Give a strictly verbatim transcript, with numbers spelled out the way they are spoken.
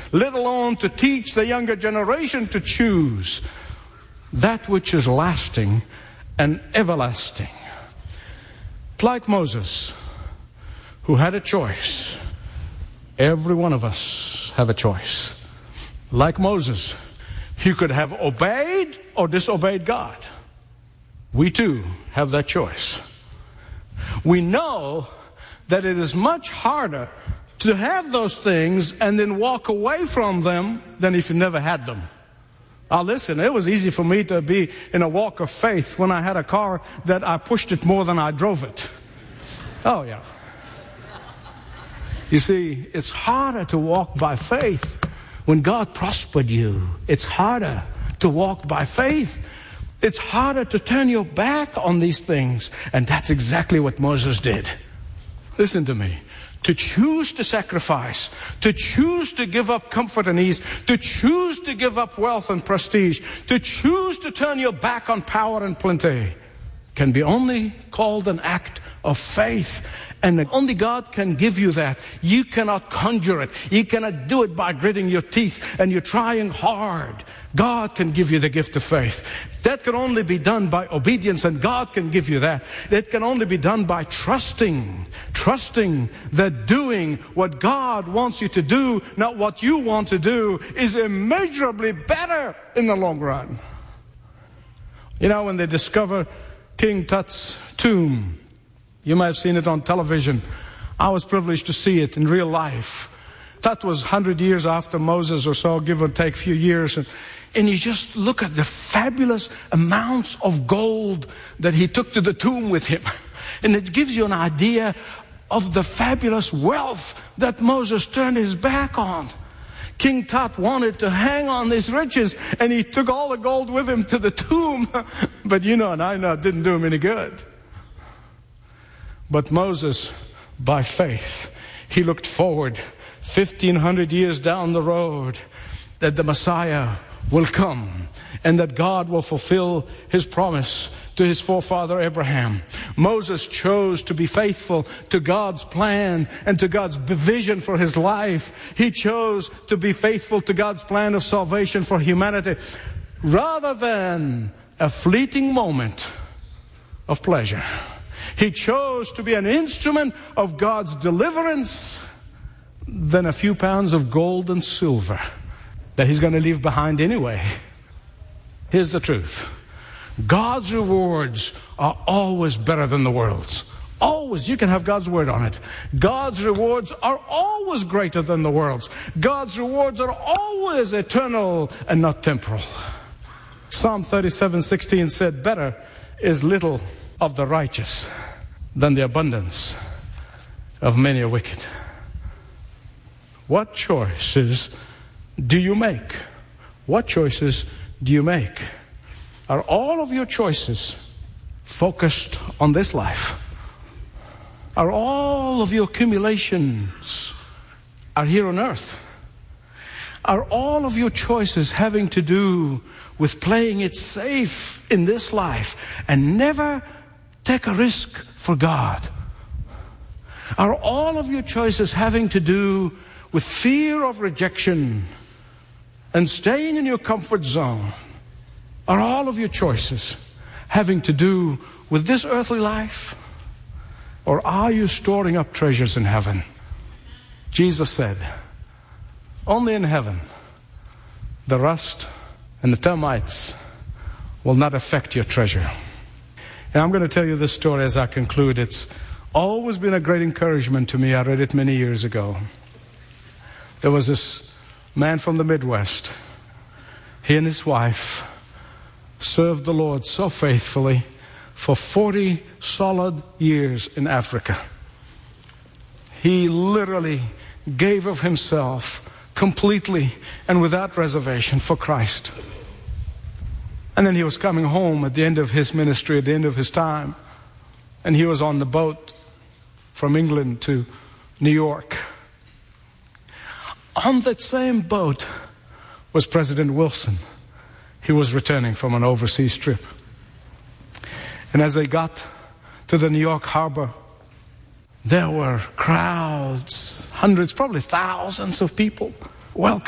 let alone to teach the younger generation to choose that which is lasting and everlasting. Like Moses, who had a choice. Every one of us have a choice. Like Moses, he could have obeyed or disobeyed God. We too have that choice. We know that it is much harder to have those things and then walk away from them than if you never had them. Now listen, it was easy for me to be in a walk of faith when I had a car that I pushed it more than I drove it. Oh yeah. You see, it's harder to walk by faith when God prospered you. It's harder to walk by faith. It's harder to turn your back on these things. And that's exactly what Moses did. Listen to me. To choose to sacrifice, to choose to give up comfort and ease, to choose to give up wealth and prestige, to choose to turn your back on power and plenty can be only called an act of faith. And only God can give you that. You cannot conjure it. You cannot do it by gritting your teeth and you're trying hard. God can give you the gift of faith. That can only be done by obedience, and God can give you that. That can only be done by trusting. Trusting that doing what God wants you to do, not what you want to do, is immeasurably better in the long run. You know, when they discover King Tut's tomb, you might have seen it on television. I was privileged to see it in real life. Tut was one hundred years after Moses or so, give or take a few years. And, and you just look at the fabulous amounts of gold that he took to the tomb with him. And it gives you an idea of the fabulous wealth that Moses turned his back on. King Tut wanted to hang on his riches, and he took all the gold with him to the tomb. But you know, and I know it didn't do him any good. But Moses, by faith, he looked forward fifteen hundred years down the road that the Messiah will come and that God will fulfill his promise to his forefather Abraham. Moses chose to be faithful to God's plan and to God's vision for his life. He chose to be faithful to God's plan of salvation for humanity rather than a fleeting moment of pleasure. He chose to be an instrument of God's deliverance than a few pounds of gold and silver that he's going to leave behind anyway. Here's the truth. God's rewards are always better than the world's. Always. You can have God's word on it. God's rewards are always greater than the world's. God's rewards are always eternal and not temporal. Psalm thirty-seven sixteen said, "Better is little of the righteous than the abundance of many a wicked." What choices do you make? What choices do you make? Are all of your choices focused on this life? Are all of your accumulations are here on earth? Are all of your choices having to do with playing it safe in this life and never take a risk for God? Are all of your choices having to do with fear of rejection and staying in your comfort zone? Are all of your choices having to do with this earthly life? Or are you storing up treasures in heaven? Jesus said, only in heaven the rust and the termites will not affect your treasure. And I'm going to tell you this story as I conclude. It's always been a great encouragement to me. I read it many years ago. There was this man from the Midwest. He and his wife served the Lord so faithfully for forty solid years in Africa. He literally gave of himself completely and without reservation for Christ. And then he was coming home at the end of his ministry, at the end of his time. And he was on the boat from England to New York. On that same boat was President Wilson. He was returning from an overseas trip. And as they got to the New York harbor, there were crowds, hundreds, probably thousands of people welcoming